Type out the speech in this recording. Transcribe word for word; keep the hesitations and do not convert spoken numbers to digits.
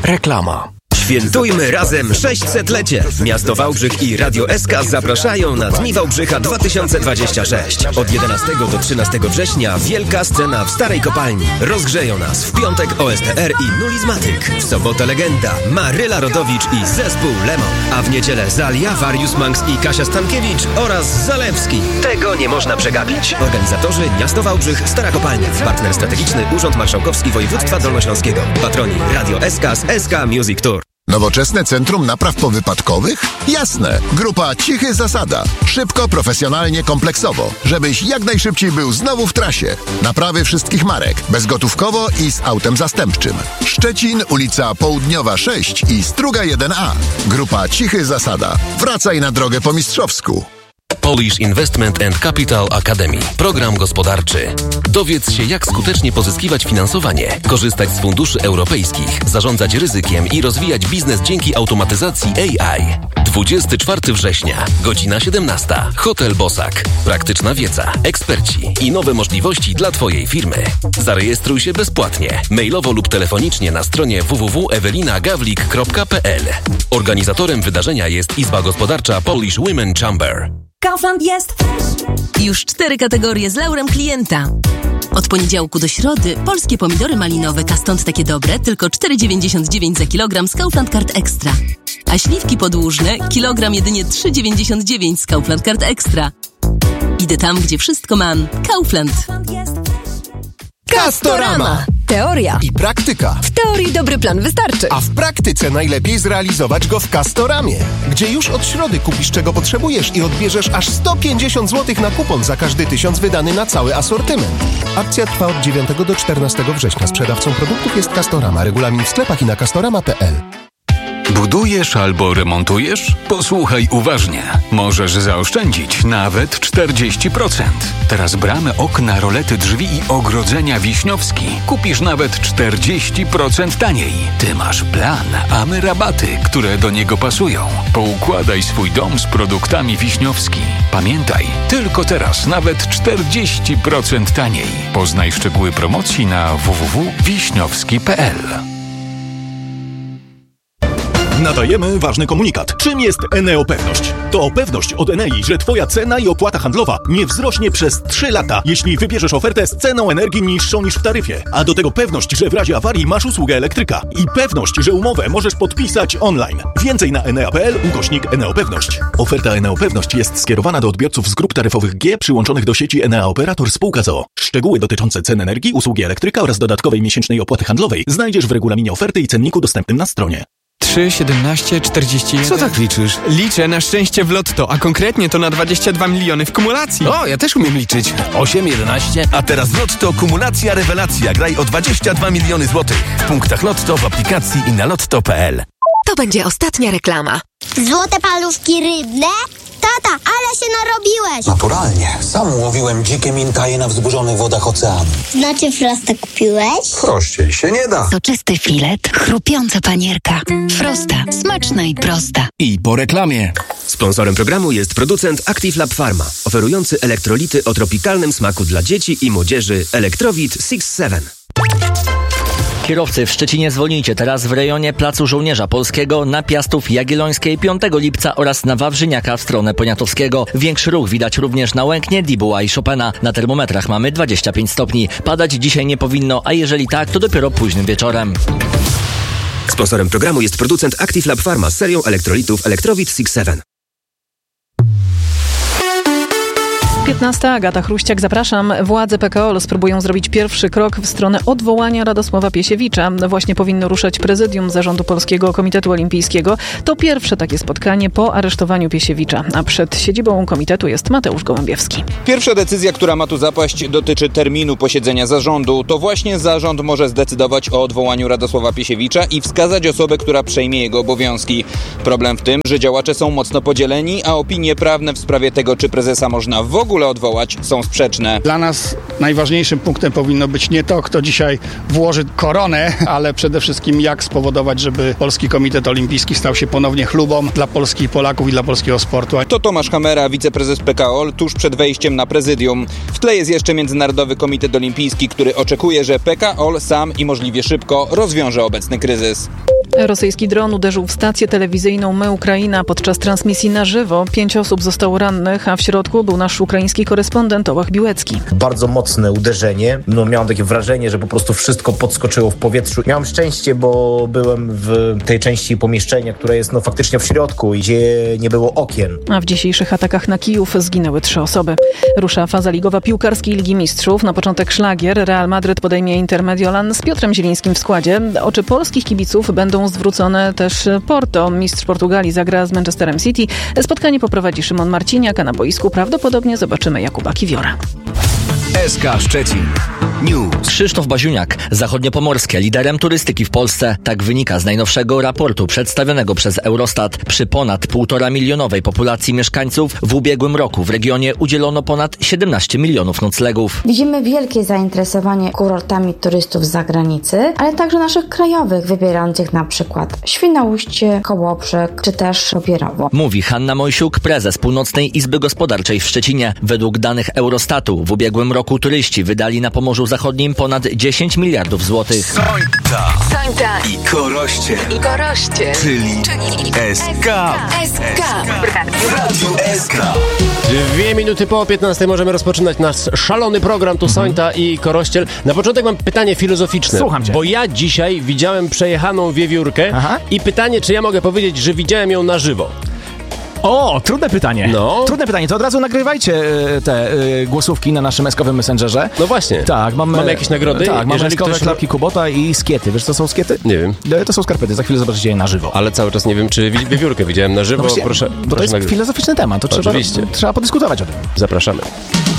Reklama. Świętujmy razem sześćsetlecie. Miasto Wałbrzych i Radio S K zapraszają na Dni Wałbrzycha dwa tysiące dwadzieścia sześć. Od jedenastego do trzynastego września wielka scena w Starej Kopalni. Rozgrzeją nas w piątek O S T R i Nulizmatyk. W sobotę legenda Maryla Rodowicz i zespół Lemon. A w niedzielę Zalia, Warius Manx i Kasia Stankiewicz oraz Zalewski. Tego nie można przegapić. Organizatorzy Miasto Wałbrzych, Stara Kopalnia. Partner strategiczny Urząd Marszałkowski Województwa Dolnośląskiego. Patroni Radio S K z S K Music Tour. Nowoczesne Centrum Napraw Powypadkowych? Jasne. Grupa Cichy Zasada. Szybko, profesjonalnie, kompleksowo. Żebyś jak najszybciej był znowu w trasie. Naprawy wszystkich marek. Bezgotówkowo i z autem zastępczym. Szczecin, ulica Południowa sześć i Struga jeden A. Grupa Cichy Zasada. Wracaj na drogę po mistrzowsku. Polish Investment and Capital Academy. Program gospodarczy. Dowiedz się, jak skutecznie pozyskiwać finansowanie, korzystać z funduszy europejskich, zarządzać ryzykiem i rozwijać biznes dzięki automatyzacji A I. dwudziestego czwartego września, godzina siedemnasta. Hotel Bosak. Praktyczna wiedza, eksperci i nowe możliwości dla Twojej firmy. Zarejestruj się bezpłatnie, mailowo lub telefonicznie na stronie w w w kropka ewelina gawlik kropka p l. Organizatorem wydarzenia jest Izba Gospodarcza Polish Women Chamber. Kaufland jest już cztery kategorie z laurem klienta. Od poniedziałku do środy polskie pomidory malinowe Kastąd takie dobre tylko cztery dziewięćdziesiąt dziewięć za kilogram z Kaufland Card Extra. A śliwki podłużne kilogram jedynie trzy dziewięćdziesiąt dziewięć z Kaufland Card Extra. Idę tam, gdzie wszystko mam. Kaufland. Castorama. Teoria i praktyka. W teorii dobry plan wystarczy. A w praktyce najlepiej zrealizować go w Castoramie, gdzie już od środy kupisz czego potrzebujesz i odbierzesz aż sto pięćdziesiąt złotych na kupon za każdy tysiąc wydany na cały asortyment. Akcja trwa od dziewiątego do czternastego września. Sprzedawcą produktów jest Castorama. Regulamin w sklepach i na castorama kropka p l. Budujesz albo remontujesz? Posłuchaj uważnie. Możesz zaoszczędzić nawet czterdzieści procent. Teraz bramy, okna, rolety, drzwi i ogrodzenia Wiśniowski kupisz nawet czterdzieści procent taniej. Ty masz plan, a my rabaty, które do niego pasują. Poukładaj swój dom z produktami Wiśniowski. Pamiętaj, tylko teraz nawet czterdzieści procent taniej. Poznaj szczegóły promocji na w w w kropka wiśniowski kropka p l. Nadajemy ważny komunikat. Czym jest Eneo Pewność? To pewność od Enei, że Twoja cena i opłata handlowa nie wzrośnie przez trzy lata, jeśli wybierzesz ofertę z ceną energii niższą niż w taryfie. A do tego pewność, że w razie awarii masz usługę elektryka. I pewność, że umowę możesz podpisać online. Więcej na enea kropka p l ukośnik Eneo Pewność. Oferta Eneo Pewność jest skierowana do odbiorców z grup taryfowych G przyłączonych do sieci Enea Operator Spółka z o o. Szczegóły dotyczące cen energii, usługi elektryka oraz dodatkowej miesięcznej opłaty handlowej znajdziesz w regulaminie oferty i cenniku dostępnym na stronie. trzy, siedemnaście, czterdzieści jeden. Co tak liczysz? Liczę na szczęście w lotto, a konkretnie to na dwadzieścia dwa miliony w kumulacji. O, ja też umiem liczyć. osiem, jedenaście. A teraz w Lotto kumulacja rewelacja. Graj o dwadzieścia dwa miliony złotych. W punktach Lotto, w aplikacji i na lotto kropka p l. To będzie ostatnia reklama. Złote paluszki rybne? Tata, ale się narobiłeś! Naturalnie. Sam łowiłem dzikie minkaje na wzburzonych wodach oceanu. Znaczy Frosta kupiłeś? Prościej się nie da. Soczysty filet, chrupiąca panierka. Frosta. Smaczna i prosta. I po reklamie. Sponsorem programu jest producent Active Lab Pharma, oferujący elektrolity o tropikalnym smaku dla dzieci i młodzieży Electrowit six seven. Kierowcy w Szczecinie zwolnijcie teraz w rejonie Placu Żołnierza Polskiego, na Piastów Jagiellońskiej piątego lipca oraz na Wawrzyniaka w stronę Poniatowskiego. Większy ruch widać również na Łęknie, Dibuła i Chopina. Na termometrach mamy dwadzieścia pięć stopni. Padać dzisiaj nie powinno, a jeżeli tak, to dopiero późnym wieczorem. Sponsorem programu jest producent Active Lab Pharma z serią elektrolitów Electrowit six seven. piętnasta. Agata Chruściak, zapraszam. Władze P K O L spróbują zrobić pierwszy krok w stronę odwołania Radosława Piesiewicza. Właśnie powinno ruszać prezydium Zarządu Polskiego Komitetu Olimpijskiego. To pierwsze takie spotkanie po aresztowaniu Piesiewicza. A przed siedzibą komitetu jest Mateusz Gołębiewski. Pierwsza decyzja, która ma tu zapaść, dotyczy terminu posiedzenia zarządu. To właśnie zarząd może zdecydować o odwołaniu Radosława Piesiewicza i wskazać osobę, która przejmie jego obowiązki. Problem w tym, że działacze są mocno podzieleni, a opinie prawne w sprawie tego, czy prezesa można w ogóle odwołać, są sprzeczne. Dla nas najważniejszym punktem powinno być nie to, kto dzisiaj włoży koronę, ale przede wszystkim jak spowodować, żeby Polski Komitet Olimpijski stał się ponownie chlubą dla Polski i Polaków i dla polskiego sportu. To Tomasz Hamera, wiceprezes P K O L, tuż przed wejściem na prezydium. W tle jest jeszcze Międzynarodowy Komitet Olimpijski, który oczekuje, że P K O L sam i możliwie szybko rozwiąże obecny kryzys. Rosyjski dron uderzył w stację telewizyjną My Ukraina podczas transmisji na żywo. Pięć osób zostało rannych, a w środku był nasz ukraiński korespondent Ołach Biłecki. Bardzo mocne uderzenie. No, miałem takie wrażenie, że po prostu wszystko podskoczyło w powietrzu. Miałem szczęście, bo byłem w tej części pomieszczenia, która jest no faktycznie w środku, gdzie nie było okien. A w dzisiejszych atakach na Kijów zginęły trzy osoby. Rusza faza ligowa piłkarskiej Ligi Mistrzów. Na początek szlagier. Real Madryt podejmie Inter Mediolan z Piotrem Zielińskim w składzie. Oczy polskich kibiców będą zwrócone też Porto. Mistrz Portugalii zagra z Manchesterem City. Spotkanie poprowadzi Szymon Marciniak, a na boisku prawdopodobnie zobaczymy Jakuba Kiwiora. S K Szczecin News. Krzysztof Baziuniak, zachodniopomorskie, liderem turystyki w Polsce. Tak wynika z najnowszego raportu przedstawionego przez Eurostat. Przy ponad półtora milionowej populacji mieszkańców w ubiegłym roku w regionie udzielono ponad siedemnaście milionów noclegów. Widzimy wielkie zainteresowanie kurortami turystów z zagranicy, ale także naszych krajowych, wybierających na przykład Świnoujście, Kołobrzeg czy też Pobierowo. Mówi Hanna Mojsiuk, prezes Północnej Izby Gospodarczej w Szczecinie. Według danych Eurostatu w ubiegłym roku turyści wydali na Pomorzu Zachodnim ponad dziesięć miliardów złotych. Sońta. Sońta. I Koroście. I Koroście. Czyli, Czyli S K. S K. Radio S K. Dwie minuty po piętnastej możemy rozpoczynać nasz szalony program Tu Sońta i Korościel. Na początek mam pytanie filozoficzne. Słucham cię. Bo ja dzisiaj widziałem przejechaną wiewiórkę. Aha. I pytanie, czy ja mogę powiedzieć, że widziałem ją na żywo? O, trudne pytanie. No. Trudne pytanie, to od razu nagrywajcie y, te y, głosówki na naszym eskowym Messengerze. No właśnie. Tak, mamy... Mamy jakieś nagrody? Tak, mamy eskowe ktoś... klapki Kubota i skiety. Wiesz, co są skiety? Nie wiem. To są skarpety, za chwilę zobaczycie je na żywo. Ale cały czas nie wiem, czy wiewiórkę widziałem na żywo. No właśnie, proszę, bo proszę to jest nagry... filozoficzny temat, to trzeba, trzeba podyskutować o tym. Zapraszamy.